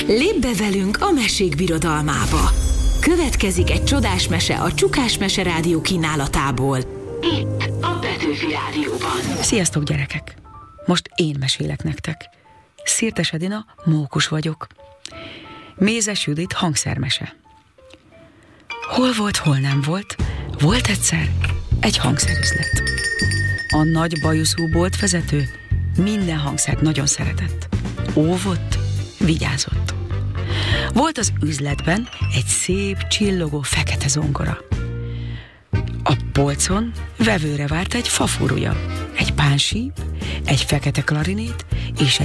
Lépj be velünk a mesék birodalmába. Következik egy csodás mese a Csukás Mese Rádió kínálatából. Itt a Petőfi Rádióban. Sziasztok, gyerekek! Most én mesélek nektek. Szirtes Edina, mókus vagyok. Mézes Judit hangszermese. Hol volt, hol nem volt, volt egyszer egy hangszerüzlet. A nagy bajuszú boltvezető minden hangszert nagyon szeretett. Óvott, vigyázott. Volt az üzletben egy szép, csillogó fekete zongora. A polcon vevőre várt egy fafúrúja, egy pánsíp, egy fekete klarinét és